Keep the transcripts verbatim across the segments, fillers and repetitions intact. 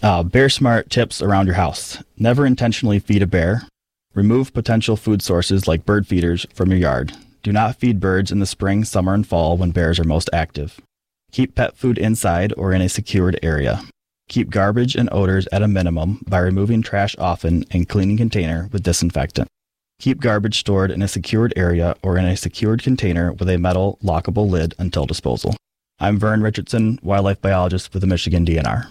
Uh, bear smart tips around your house. Never intentionally feed a bear. Remove potential food sources like bird feeders from your yard. Do not feed birds in the spring, summer, and fall when bears are most active. Keep pet food inside or in a secured area. Keep garbage and odors at a minimum by removing trash often and cleaning container with disinfectant. Keep garbage stored in a secured area or in a secured container with a metal lockable lid until disposal. I'm Vern Richardson, wildlife biologist with the Michigan D N R.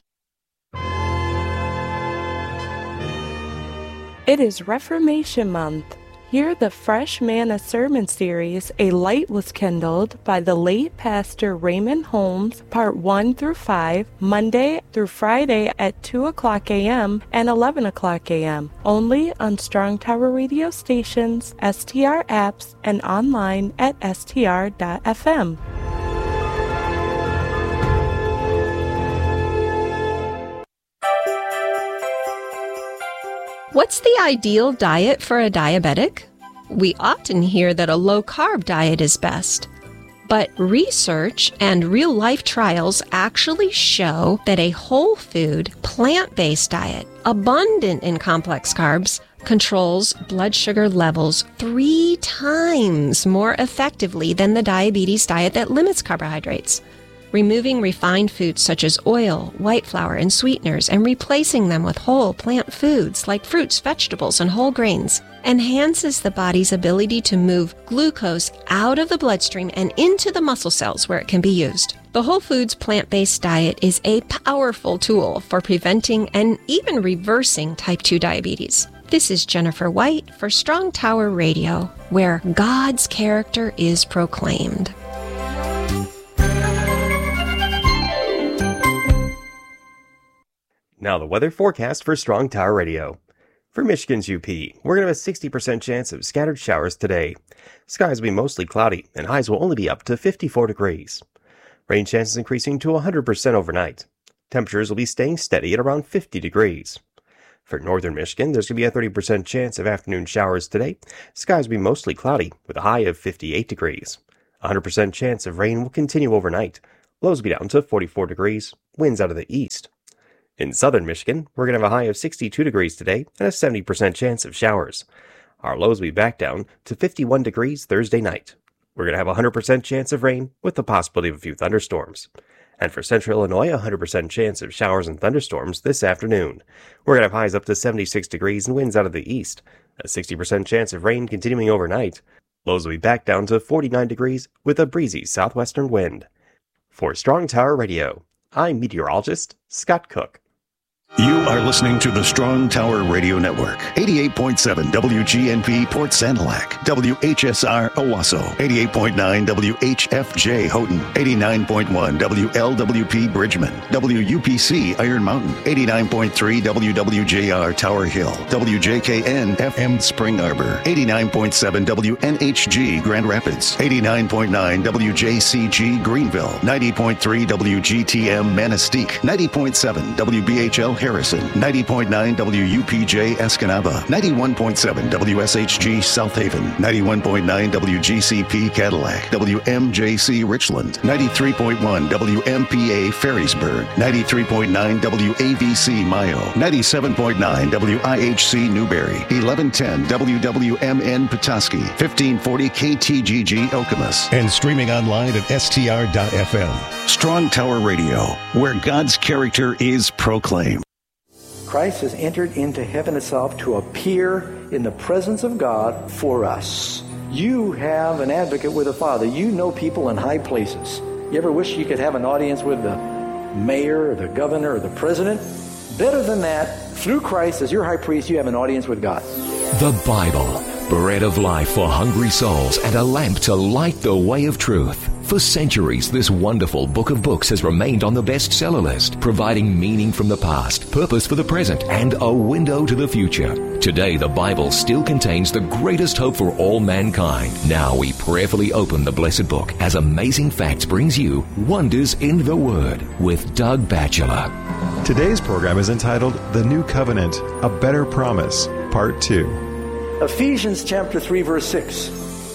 It is Reformation Month. Hear the Fresh Manna Sermon Series, A Light Was Kindled, by the late Pastor Raymond Holmes, Part one through five, Monday through Friday at two o'clock a.m. and eleven o'clock a.m. Only on Strong Tower radio stations, S T R apps, and online at S T R dot F M. What's the ideal diet for a diabetic? We often hear that a low-carb diet is best. But research and real-life trials actually show that a whole food, plant-based diet, abundant in complex carbs, controls blood sugar levels three times more effectively than the diabetes diet that limits carbohydrates. Removing refined foods such as oil, white flour, and sweeteners and replacing them with whole plant foods like fruits, vegetables, and whole grains enhances the body's ability to move glucose out of the bloodstream and into the muscle cells where it can be used. The Whole Foods plant-based diet is a powerful tool for preventing and even reversing type two diabetes. This is Jennifer White for Strong Tower Radio, where God's character is proclaimed. Now the weather forecast for Strong Tower Radio. For Michigan's U P, we're going to have a sixty percent chance of scattered showers today. Skies will be mostly cloudy, and highs will only be up to fifty-four degrees. Rain chances increasing to one hundred percent overnight. Temperatures will be staying steady at around fifty degrees. For northern Michigan, there's going to be a thirty percent chance of afternoon showers today. Skies will be mostly cloudy, with a high of fifty-eight degrees. A one hundred percent chance of rain will continue overnight. Lows will be down to forty-four degrees. Winds out of the east. In southern Michigan, we're going to have a high of sixty-two degrees today and a seventy percent chance of showers. Our lows will be back down to fifty-one degrees Thursday night. We're going to have a one hundred percent chance of rain with the possibility of a few thunderstorms. And for central Illinois, a one hundred percent chance of showers and thunderstorms this afternoon. We're going to have highs up to seventy-six degrees and winds out of the east. A sixty percent chance of rain continuing overnight. Lows will be back down to forty-nine degrees with a breezy southwestern wind. For Strong Tower Radio, I'm meteorologist Scott Cook. You are listening to the Strong Tower Radio Network. eighty-eight point seven W G N P Port Sanilac, W H S R Owasso, eighty-eight point nine W H F J Houghton, eighty-nine point one W L W P Bridgman, W U P C Iron Mountain, eighty-nine point three W W J R Tower Hill, W J K N F M Spring Arbor, eighty-nine point seven W N H G Grand Rapids, eighty-nine point nine W J C G Greenville, ninety point three W G T M Manistee, ninety point seven W B H L Harrison, ninety point nine W U P J Escanaba, ninety-one point seven W S H G South Haven, ninety-one point nine W G C P Cadillac, W M J C Richland, ninety-three point one W M P A Ferrisburg, ninety-three point nine W A V C Mayo, ninety-seven point nine W I H C Newberry, eleven ten W W M N Petoskey, fifteen forty K T G G Okemos, and streaming online at S T R dot F M. Strong Tower Radio, where God's character is proclaimed. Christ has entered into heaven itself to appear in the presence of God for us. You have an advocate with the Father. You know people in high places. You ever wish you could have an audience with the mayor or the governor or the president? Better than that, through Christ as your high priest, you have an audience with God. The Bible, bread of life for hungry souls and a lamp to light the way of truth. For centuries, this wonderful book of books has remained on the bestseller list, providing meaning from the past, purpose for the present, and a window to the future. Today, the Bible still contains the greatest hope for all mankind. Now we prayerfully open the blessed book as Amazing Facts brings you Wonders in the Word with Doug Batchelor. Today's program is entitled The New Covenant, A Better Promise, Part two. Ephesians chapter three, verse six.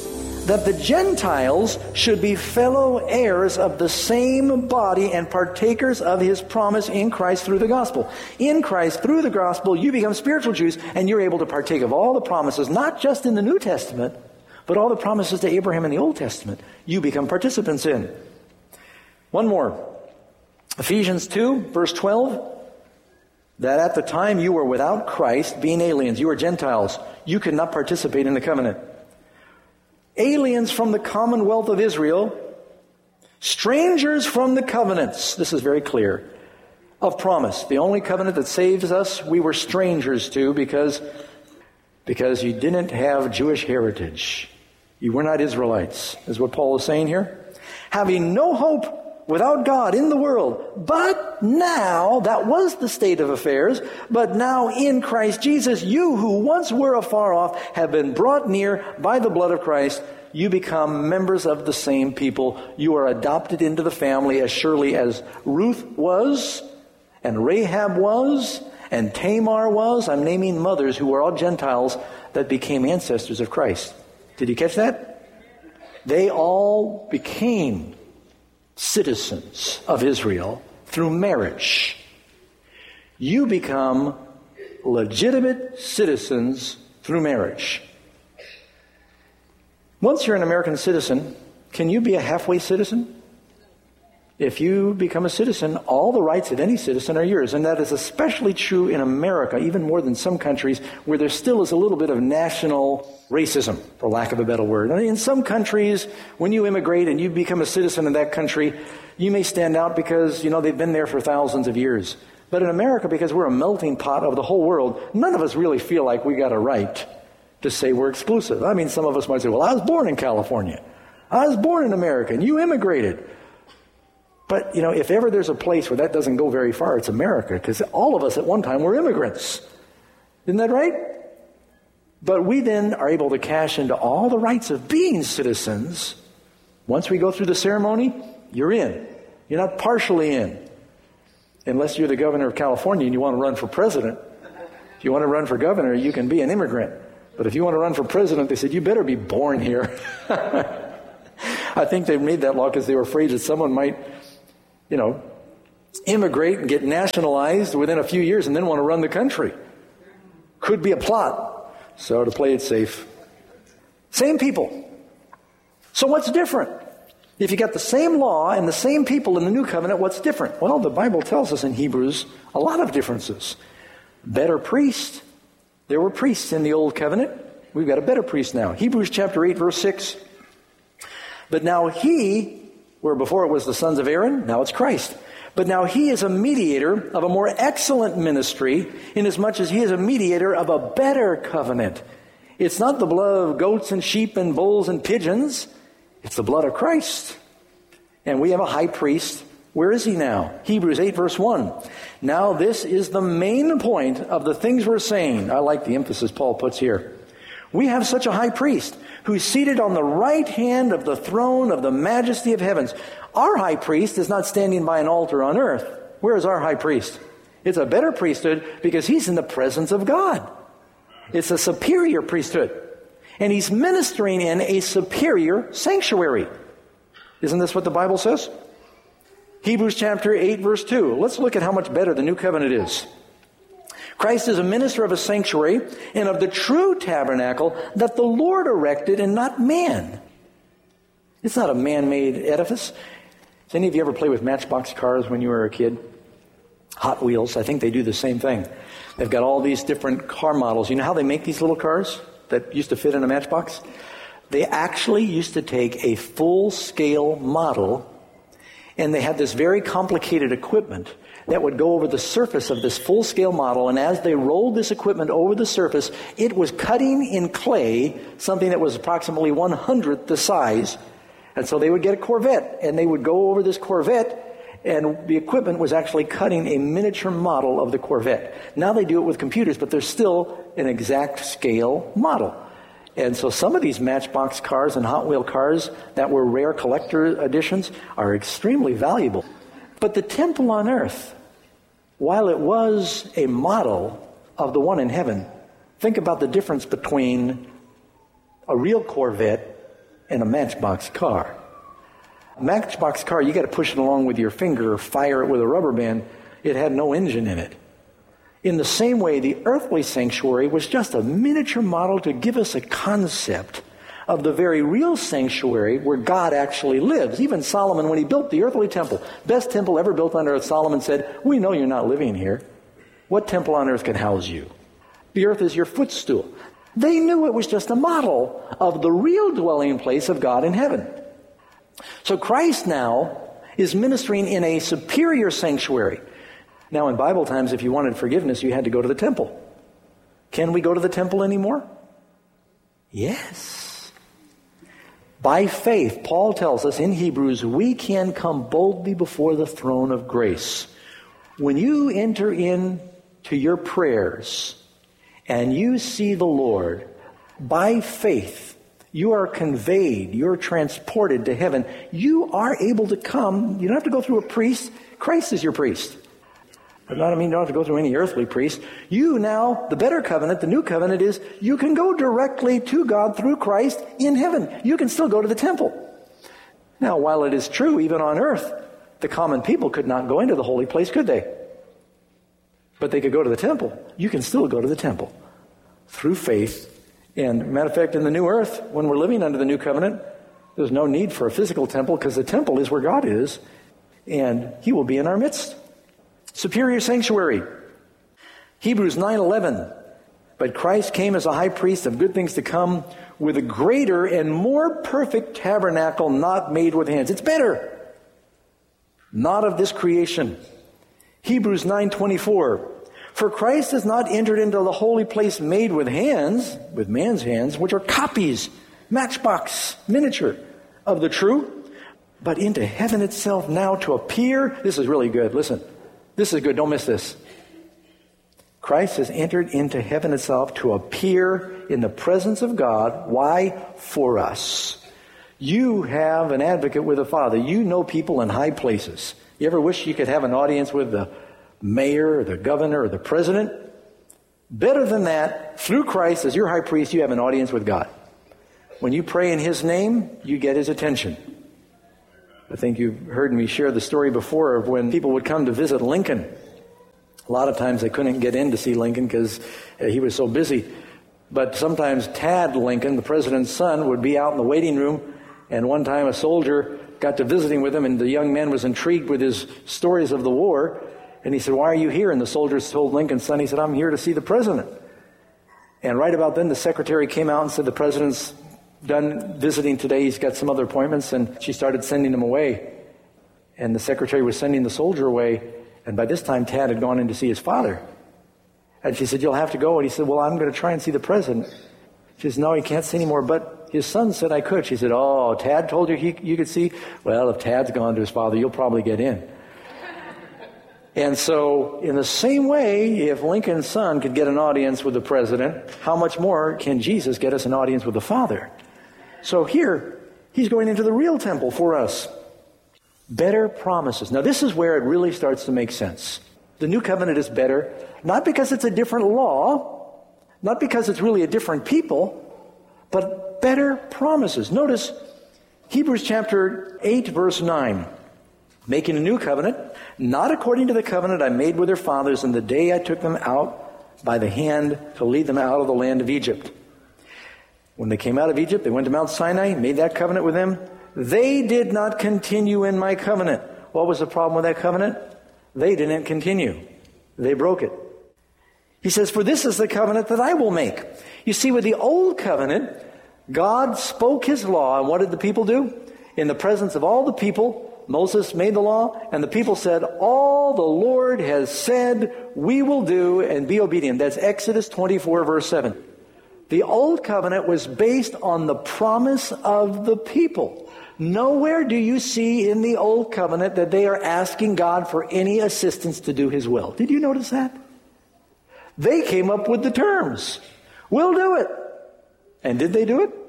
that the Gentiles should be fellow heirs of the same body and partakers of his promise in Christ through the gospel. In Christ, through the gospel, you become spiritual Jews, and you're able to partake of all the promises, not just in the New Testament, but all the promises to Abraham in the Old Testament, you become participants in. One more. Ephesians two, verse twelve. That at the time you were without Christ, being aliens, you were Gentiles, you could not participate in the covenant. Aliens from the commonwealth of Israel, strangers from the covenants, this is very clear, of promise. The only covenant that saves us, we were strangers to because, because you didn't have Jewish heritage. You were not Israelites, is what Paul is saying here. Having no hope without God in the world. But now, that was the state of affairs, but now in Christ Jesus, you who once were afar off have been brought near by the blood of Christ. You become members of the same people. You are adopted into the family as surely as Ruth was, and Rahab was, and Tamar was. I'm naming mothers who were all Gentiles that became ancestors of Christ. Did you catch that? They all became citizens of Israel through marriage. You become legitimate citizens through marriage. Once you're an American citizen, can you be a halfway citizen? If you become a citizen, all the rights of any citizen are yours. And that is especially true in America, even more than some countries where there still is a little bit of national racism, for lack of a better word. In some countries, when you immigrate and you become a citizen in that country, you may stand out because, you know, they've been there for thousands of years. But in America, because we're a melting pot of the whole world, none of us really feel like we got a right to say we're exclusive. I mean, some of us might say, well, I was born in California. I was born in America, and you immigrated. But, you know, if ever there's a place where that doesn't go very far, it's America, because all of us at one time were immigrants. Isn't that right? But we then are able to cash into all the rights of being citizens. Once we go through the ceremony, you're in. You're not partially in. Unless you're the governor of California and you want to run for president. If you want to run for governor, you can be an immigrant. But if you want to run for president, they said, you better be born here. I think they made that law because they were afraid that someone might, you know, immigrate and get nationalized within a few years and then want to run the country. Could be a plot. So to play it safe. Same people. So what's different? If you got the same law and the same people in the new covenant, what's different? Well, the Bible tells us in Hebrews a lot of differences. Better priest. There were priests in the old covenant. We've got a better priest now. Hebrews chapter eight, verse six. But now he, where before it was the sons of Aaron, now it's Christ. But now he is a mediator of a more excellent ministry, inasmuch as he is a mediator of a better covenant. It's not the blood of goats and sheep and bulls and pigeons. It's the blood of Christ. And we have a high priest. Where is he now? Hebrews eight, verse one. Now this is the main point of the things we're saying. I like the emphasis Paul puts here. We have such a high priest who's seated on the right hand of the throne of the majesty of heavens. Our high priest is not standing by an altar on earth. Where is our high priest? It's a better priesthood because he's in the presence of God. It's a superior priesthood. And he's ministering in a superior sanctuary. Isn't this what the Bible says? Hebrews chapter eight, verse two. Let's look at how much better the new covenant is. Christ is a minister of a sanctuary and of the true tabernacle that the Lord erected and not man. It's not a man-made edifice. Does any of you ever play with Matchbox cars when you were a kid? Hot Wheels, I think they do the same thing. They've got all these different car models. You know how they make these little cars that used to fit in a Matchbox? They actually used to take a full-scale model, and they had this very complicated equipment that would go over the surface of this full-scale model, and as they rolled this equipment over the surface, it was cutting in clay something that was approximately one hundredth the size. And so they would get a Corvette, and they would go over this Corvette, and the equipment was actually cutting a miniature model of the Corvette. Now they do it with computers, but there's still an exact scale model. And so some of these Matchbox cars and Hot Wheel cars that were rare collector editions are extremely valuable. But the temple on earth, while it was a model of the one in heaven, think about the difference between a real Corvette and a matchbox car. A matchbox car, you got to push it along with your finger or fire it with a rubber band. It had no engine in it. In the same way, the earthly sanctuary was just a miniature model to give us a concept of the very real sanctuary where God actually lives. Even Solomon, when he built the earthly temple, best temple ever built on earth, Solomon said, we know you're not living here. What temple on earth can house you? The earth is your footstool. They knew it was just a model of the real dwelling place of God in heaven. So Christ now is ministering in a superior sanctuary. Now in Bible times, if you wanted forgiveness, you had to go to the temple. Can we go to the temple anymore? Yes. By faith, Paul tells us in Hebrews, we can come boldly before the throne of grace. When you enter into your prayers and you see the Lord, by faith, you are conveyed, you're transported to heaven. You are able to come. You don't have to go through a priest. Christ is your priest. But not, I mean, you don't have to go through any earthly priest. You now, the better covenant, the new covenant is, you can go directly to God through Christ in heaven. You can still go to the temple. Now, while it is true, even on earth, the common people could not go into the holy place, could they? But they could go to the temple. You can still go to the temple through faith. And matter of fact, in the new earth, when we're living under the new covenant, there's no need for a physical temple because the temple is where God is, and He will be in our midst. Superior sanctuary. Hebrews nine eleven. But Christ came as a high priest of good things to come with a greater and more perfect tabernacle not made with hands. It's better. Not of this creation. Hebrews nine twenty-four. For Christ has not entered into the holy place made with hands, with man's hands, which are copies, matchbox, miniature of the true, but into heaven itself now to appear. This is really good. Listen. This is good. Don't miss this. Christ has entered into heaven itself to appear in the presence of God. Why? For us. You have an advocate with the Father. You know people in high places. You ever wish you could have an audience with the mayor or the governor or the president? Better than that, through Christ as your high priest, you have an audience with God. When you pray in His name, you get His attention. I think you've heard me share the story before of when people would come to visit Lincoln. A lot of times they couldn't get in to see Lincoln because he was so busy. But sometimes Tad Lincoln, the president's son, would be out in the waiting room, and one time a soldier got to visiting with him, and the young man was intrigued with his stories of the war, and he said, why are you here? And the soldier told Lincoln's son, he said, I'm here to see the president. And right about then the secretary came out and said, the president's done visiting today, he's got some other appointments, and she started sending him away. And the secretary was sending the soldier away, and by this time Tad had gone in to see his father. And she said, you'll have to go. And he said, well, I'm going to try and see the president. She said, no, he can't see anymore, but his son said I could. She said, oh, Tad told you he, you could see? Well, if Tad's gone to his father, you'll probably get in. And so, in the same way, if Lincoln's son could get an audience with the president, how much more can Jesus get us an audience with the Father? So here, He's going into the real temple for us. Better promises. Now this is where it really starts to make sense. The new covenant is better, not because it's a different law, not because it's really a different people, but better promises. Notice Hebrews chapter eight, verse nine. Making a new covenant, not according to the covenant I made with their fathers in the day I took them out by the hand to lead them out of the land of Egypt. When they came out of Egypt, they went to Mount Sinai, made that covenant with them. They did not continue in my covenant. What was the problem with that covenant? They didn't continue. They broke it. He says, for this is the covenant that I will make. You see, with the old covenant, God spoke His law, and what did the people do? In the presence of all the people, Moses made the law, and the people said, all the Lord has said we will do, and be obedient. That's Exodus twenty-four, verse seven. The old covenant was based on the promise of the people. Nowhere do you see in the old covenant that they are asking God for any assistance to do His will. Did you notice that? They came up with the terms. We'll do it. And did they do it?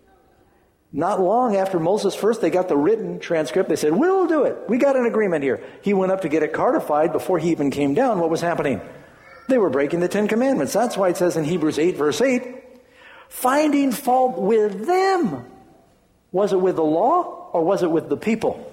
Not long after Moses first, they got the written transcript. They said, we'll do it. We got an agreement here. He went up to get it codified before he even came down. What was happening? They were breaking the Ten Commandments. That's why it says in Hebrews eight, verse eight, finding fault with them. Was it with the law or was it with the people?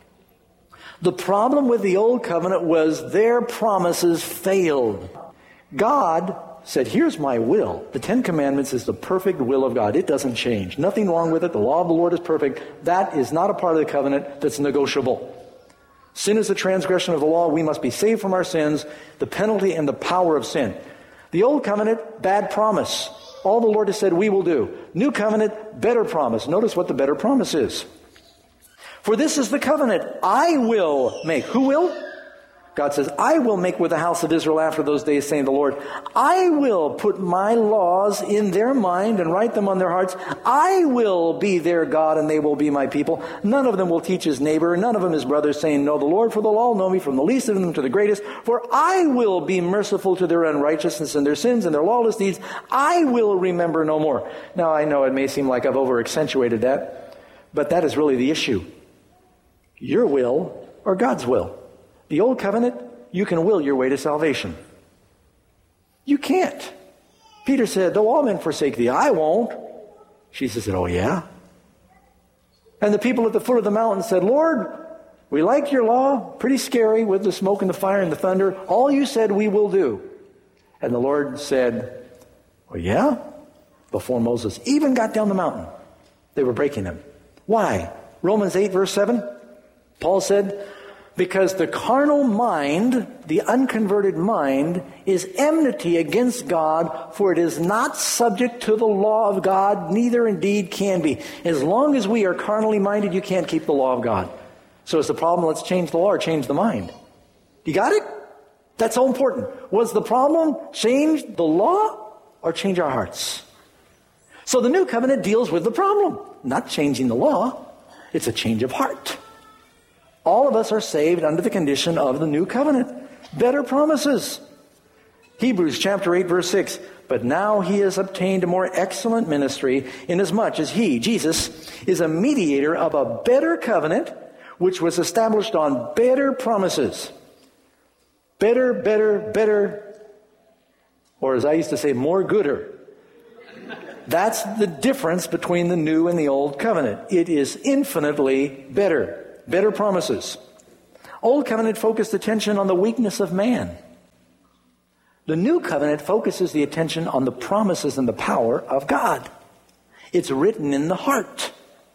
The problem with the old covenant was their promises failed. God said, here's my will. The Ten Commandments is the perfect will of God. It doesn't change. Nothing wrong with it. The law of the Lord is perfect. That is not a part of the covenant that's negotiable. Sin is the transgression of the law. We must be saved from our sins, the penalty and the power of sin. The old covenant, bad promise. All the Lord has said we will do. New covenant, better promise. Notice what the better promise is. For this is the covenant I will make. Who will? God says, I will make with the house of Israel after those days, saying the Lord, I will put my laws in their mind and write them on their hearts. I will be their God and they will be my people. None of them will teach his neighbor, none of them his brother, saying, know the Lord, for they'll all know me, from the least of them to the greatest. For I will be merciful to their unrighteousness and their sins and their lawless deeds. I will remember no more. Now I know it may seem like I've over accentuated that, but that is really the issue. Your will or God's will. The old covenant, you can will your way to salvation. You can't. Peter said, though all men forsake thee, I won't. Jesus said, oh yeah? And the people at the foot of the mountain said, Lord, we like your law, pretty scary with the smoke and the fire and the thunder. All you said we will do. And the Lord said, oh yeah? Before Moses even got down the mountain, they were breaking him. Why? Romans eight verse seven, Paul said, because the carnal mind, the unconverted mind, is enmity against God, for it is not subject to the law of God, neither indeed can be. As long as we are carnally minded, you can't keep the law of God. So is the problem, let's change the law or change the mind? You got it? That's so important. Was the problem change the law or change our hearts? So the new covenant deals with the problem, not changing the law. It's a change of heart. All of us are saved under the condition of the new covenant. Better promises. Hebrews chapter eight verse six. But now he has obtained a more excellent ministry, inasmuch as he, Jesus, is a mediator of a better covenant, which was established on better promises. Better, better, better, or as I used to say, more gooder. That's the difference between the new and the old covenant. It is infinitely better. Better promises. Old covenant focused attention on the weakness of man. The new covenant focuses the attention on the promises and the power of God. It's written in the heart.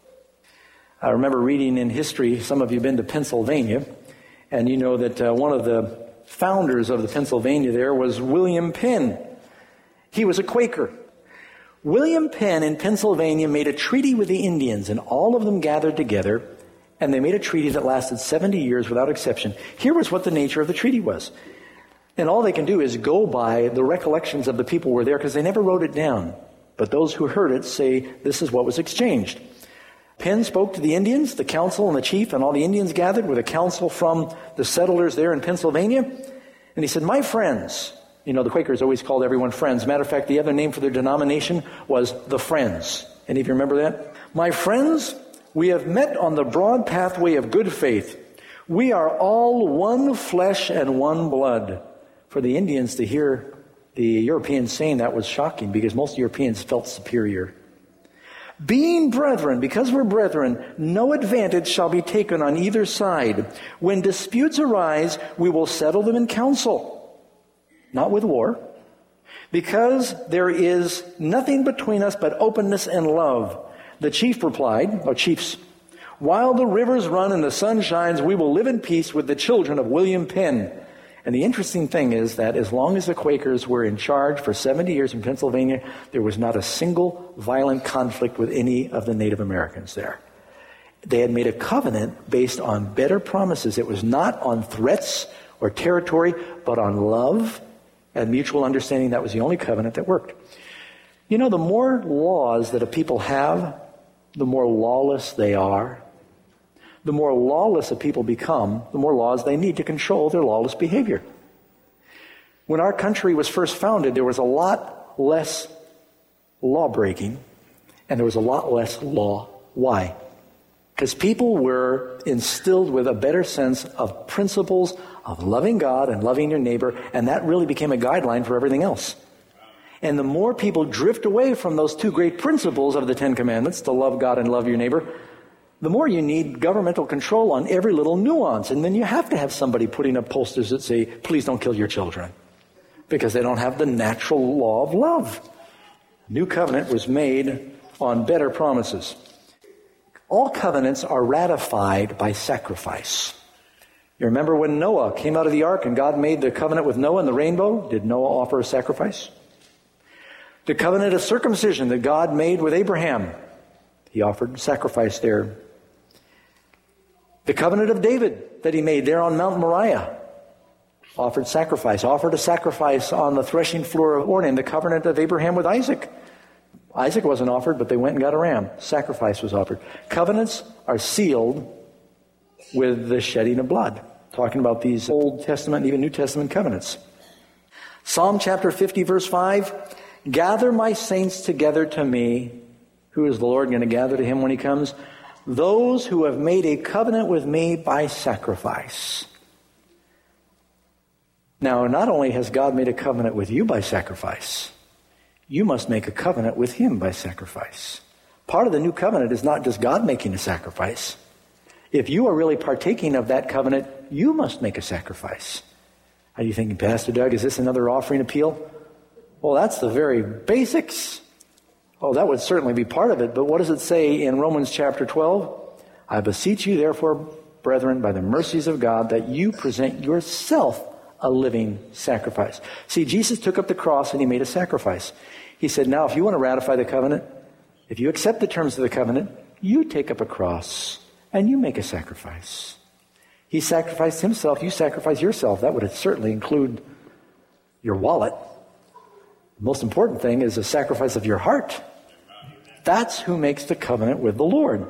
I remember reading in history, some of you have been to Pennsylvania, and you know that uh, one of the founders of the Pennsylvania there was William Penn. He was a Quaker. William Penn in Pennsylvania made a treaty with the Indians, and all of them gathered together, and they made a treaty that lasted seventy years without exception. Here was what the nature of the treaty was. And all they can do is go by the recollections of the people who were there, because they never wrote it down. But those who heard it say this is what was exchanged. Penn spoke to the Indians, the council and the chief, and all the Indians gathered with a council from the settlers there in Pennsylvania. And he said, my friends, you know, the Quakers always called everyone friends. Matter of fact, the other name for their denomination was the Friends. Any of you remember that? My friends, we have met on the broad pathway of good faith. We are all one flesh and one blood. For the Indians to hear the Europeans saying that was shocking, because most Europeans felt superior. Being brethren, because we're brethren, no advantage shall be taken on either side. When disputes arise, we will settle them in council, not with war, because there is nothing between us but openness and love. The chief replied, or chiefs, while the rivers run and the sun shines, we will live in peace with the children of William Penn. And the interesting thing is that as long as the Quakers were in charge for seventy years in Pennsylvania, there was not a single violent conflict with any of the Native Americans there. They had made a covenant based on better promises. It was not on threats or territory, but on love and mutual understanding. That was the only covenant that worked. You know, the more laws that a people have, the more lawless they are. The more lawless a people become, the more laws they need to control their lawless behavior. When our country was first founded, there was a lot less law breaking, and there was a lot less law. Why? Because people were instilled with a better sense of principles of loving God and loving your neighbor, and that really became a guideline for everything else. And the more people drift away from those two great principles of the Ten Commandments, to love God and love your neighbor, the more you need governmental control on every little nuance. And then you have to have somebody putting up posters that say, please don't kill your children, because they don't have the natural law of love. New covenant was made on better promises. All covenants are ratified by sacrifice. You remember when Noah came out of the ark and God made the covenant with Noah and the rainbow? Did Noah offer a sacrifice? The covenant of circumcision that God made with Abraham, he offered sacrifice there. The covenant of David that he made there on Mount Moriah, offered sacrifice, offered a sacrifice on the threshing floor of Ornan. The covenant of Abraham with Isaac. Isaac wasn't offered, but they went and got a ram. Sacrifice was offered. Covenants are sealed with the shedding of blood. Talking about these Old Testament and even New Testament covenants. Psalm chapter fifty, verse five, gather my saints together to me. Who is the Lord going to gather to him when he comes? Those who have made a covenant with me by sacrifice. Now, not only has God made a covenant with you by sacrifice, you must make a covenant with him by sacrifice. Part of the new covenant is not just God making a sacrifice. If you are really partaking of that covenant, you must make a sacrifice. Are you thinking, Pastor Doug, is this another offering appeal? Well, that's the very basics. Oh, that would certainly be part of it. But what does it say in Romans chapter twelve? I beseech you, therefore, brethren, by the mercies of God, that you present yourself a living sacrifice. See, Jesus took up the cross and he made a sacrifice. He said, now, if you want to ratify the covenant, if you accept the terms of the covenant, you take up a cross and you make a sacrifice. He sacrificed himself, you sacrifice yourself. That would certainly include your wallet. The most important thing is a sacrifice of your heart. That's who makes the covenant with the Lord.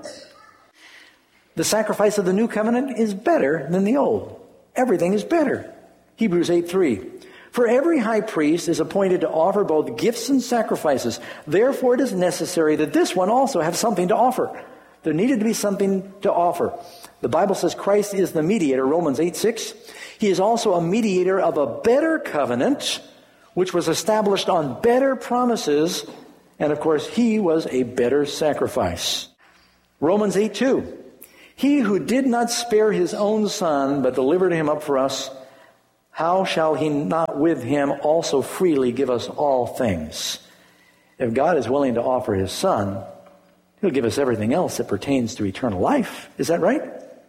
The sacrifice of the new covenant is better than the old. Everything is better. Hebrews eight three. For every high priest is appointed to offer both gifts and sacrifices. Therefore it is necessary that this one also have something to offer. There needed to be something to offer. The Bible says Christ is the mediator, Romans eight six. He is also a mediator of a better covenant, which was established on better promises. And of course, he was a better sacrifice. Romans eight two. He who did not spare his own son, but delivered him up for us, how shall he not with him also freely give us all things? If God is willing to offer his son, he'll give us everything else that pertains to eternal life. Is that right?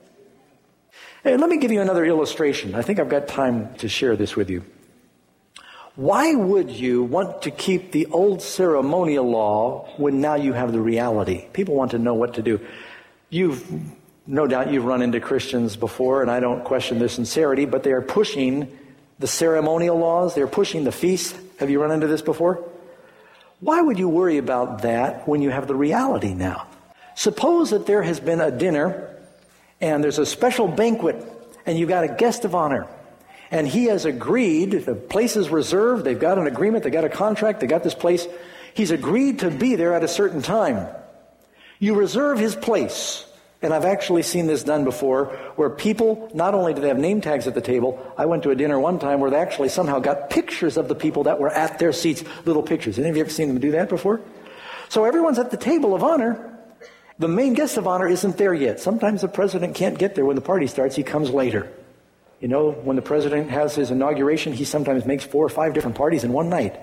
Hey, let me give you another illustration. I think I've got time to share this with you. Why would you want to keep the old ceremonial law when now you have the reality? People want to know what to do. You've No doubt you've run into Christians before, and I don't question their sincerity, but they are pushing the ceremonial laws. They're pushing the feasts. Have you run into this before? Why would you worry about that when you have the reality now? Suppose that there has been a dinner, and there's a special banquet, and you've got a guest of honor, and he has agreed, the place is reserved, they've got an agreement, they've got a contract, they've got this place. He's agreed to be there at a certain time. You reserve his place. And I've actually seen this done before, where people, not only do they have name tags at the table, I went to a dinner one time where they actually somehow got pictures of the people that were at their seats, little pictures. Any of you ever seen them do that before? So everyone's at the table of honor. The main guest of honor isn't there yet. Sometimes the president can't get there when the party starts. He comes later. You know, when the president has his inauguration, he sometimes makes four or five different parties in one night.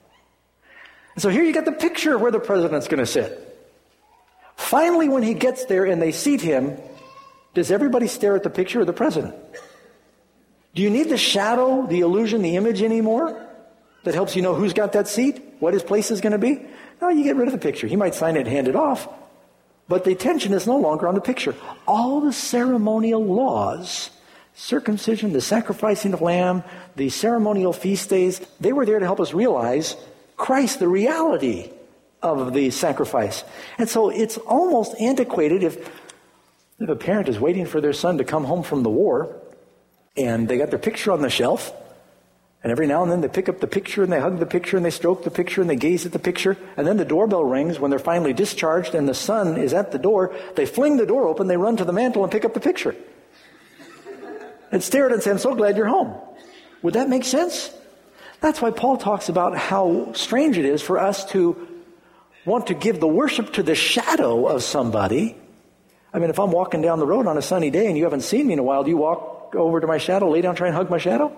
And so here you got the picture of where the president's going to sit. Finally, when he gets there and they seat him, does everybody stare at the picture of the president? Do you need the shadow, the illusion, the image anymore that helps you know who's got that seat, what his place is going to be? No, you get rid of the picture. He might sign it and hand it off, but the attention is no longer on the picture. All the ceremonial laws, circumcision, the sacrificing of lamb, the ceremonial feast days, they were there to help us realize Christ, the reality of the sacrifice. And so it's almost antiquated if, if a parent is waiting for their son to come home from the war and they got their picture on the shelf, and every now and then they pick up the picture and they hug the picture and they stroke the picture and they gaze at the picture, and then the doorbell rings when they're finally discharged and the son is at the door. They fling the door open, they run to the mantle and pick up the picture and stare at it and say, I'm so glad you're home. Would that make sense? That's why Paul talks about how strange it is for us to want to give the worship to the shadow of somebody. I mean, if I'm walking down the road on a sunny day and you haven't seen me in a while, do you walk over to my shadow, lay down, try and hug my shadow?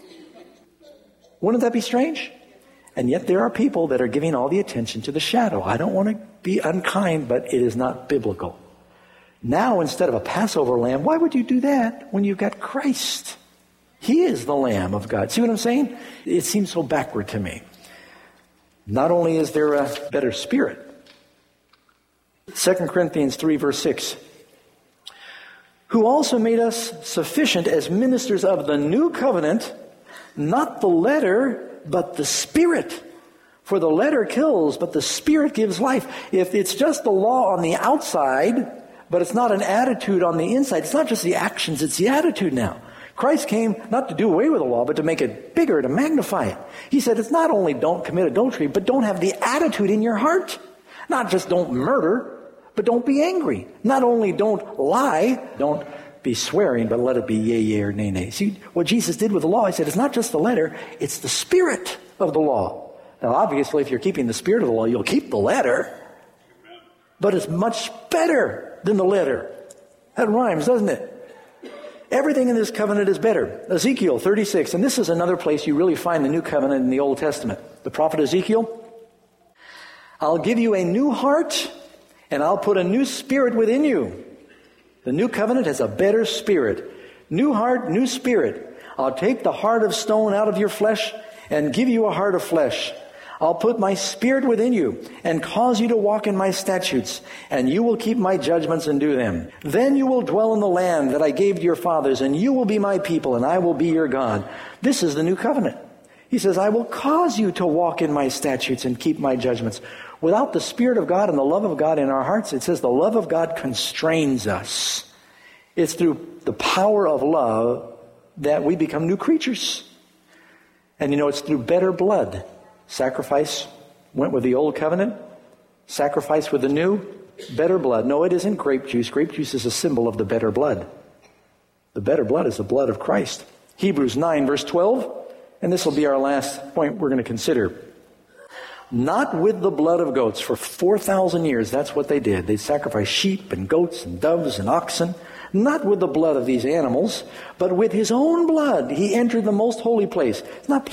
Wouldn't that be strange? And yet there are people that are giving all the attention to the shadow. I don't want to be unkind, but it is not biblical. Now, instead of a Passover lamb, why would you do that when you've got Christ? He is the Lamb of God. See what I'm saying? It seems so backward to me. Not only is there a better spirit. Second Corinthians three, verse six. Who also made us sufficient as ministers of the new covenant, not the letter, but the Spirit. For the letter kills, but the Spirit gives life. If it's just the law on the outside, but it's not an attitude on the inside, it's not just the actions, it's the attitude now. Christ came not to do away with the law, but to make it bigger, to magnify it. He said it's not only don't commit adultery, but don't have the attitude in your heart. Not just don't murder, but don't be angry. Not only don't lie, don't be swearing, but let it be yea, yea, or nay, nay. See, what Jesus did with the law, he said it's not just the letter, it's the spirit of the law. Now, obviously, if you're keeping the spirit of the law, you'll keep the letter. But it's much better than the letter. That rhymes, doesn't it? Everything in this covenant is better. Ezekiel thirty-six, and this is another place you really find the new covenant in the Old Testament. The prophet Ezekiel, I'll give you a new heart, and I'll put a new spirit within you. The new covenant has a better spirit. New heart, new spirit. I'll take the heart of stone out of your flesh and give you a heart of flesh. I'll put my spirit within you and cause you to walk in my statutes, and you will keep my judgments and do them. Then you will dwell in the land that I gave to your fathers, and you will be my people, and I will be your God. This is the new covenant. He says, I will cause you to walk in my statutes and keep my judgments. Without the Spirit of God and the love of God in our hearts, it says the love of God constrains us. It's through the power of love that we become new creatures. And you know, it's through better blood. Sacrifice went with the old covenant. Sacrifice with the new, better blood. No, it isn't grape juice. Grape juice is a symbol of the better blood. The better blood is the blood of Christ. Hebrews nine, verse twelve. And this will be our last point we're going to consider. Not with the blood of goats. For four thousand years, that's what they did. They sacrificed sheep and goats and doves and oxen. Not with the blood of these animals, but with his own blood. He entered the most holy place. It's not